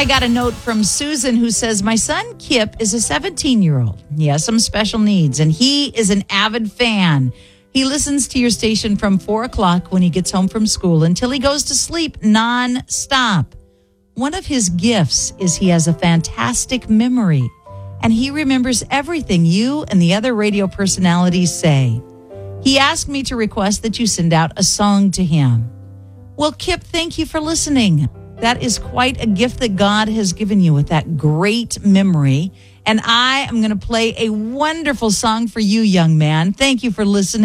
I got a note from Susan who says, my son Kip is a 17-year-old. He has some special needs, and he is an avid fan. He listens to your station from 4 o'clock when he gets home from school until he goes to sleep non-stop. One of his gifts is he has a fantastic memory, and he remembers everything you and the other radio personalities say. He asked me to request that you send out a song to him. Well, Kip, thank you for listening. That is quite a gift that God has given you with that great memory. And I am going to play a wonderful song for you, young man. Thank you for listening.